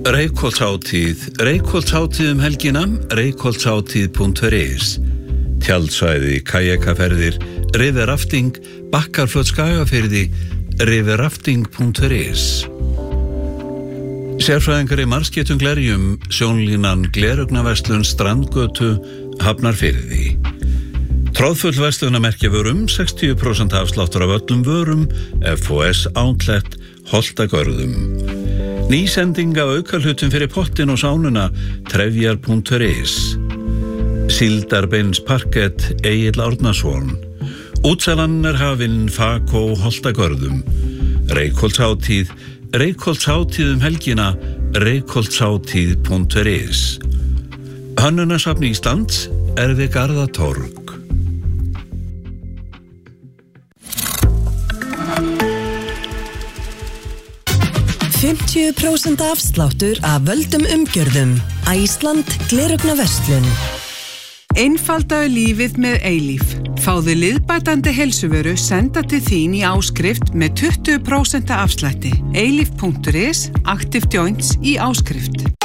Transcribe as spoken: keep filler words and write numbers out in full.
Reykholtshátíð, Reykholtshátíð um helgina, reykholtshátíð punktur is. Tjaldsvæði, kajakaferðir, riverrafting, Bakkarfljót Skagafirði, riverrafting punktur is. Sérfræðingar í marskeyttum glerjum, sjónlínan Gleraugnarverslun Strandgötu, Hafnarfirði. Tróðfull verslunarmerkjavörum, sextíu prósent afsláttur af öllum vörum, F O S Outlet, Holtagörðum. Nýsending af aukalhutum fyrir pottin og sánuna, trefjar punktur is. Síldarbeins parkett, Egill Árnason. Útsalan er hafinn, Fakó, Holtagörðum. Reykholtshátíð, Reykholtshátíð um helgina, reykholtshátíð punktur is. Hönnunarsafn Íslands, Erfi Garðatorg. fimmtíu prósent afsláttur af völdum umgjörðum. Æsland Gleraugnarverslun. Einfaldaðu lífið með Eilíf. Fáðu liðbætandi heilsuvöru senda til þín í áskrift með tuttugu prósent afslætti. eilíf punktur is, Active Joints í áskrift.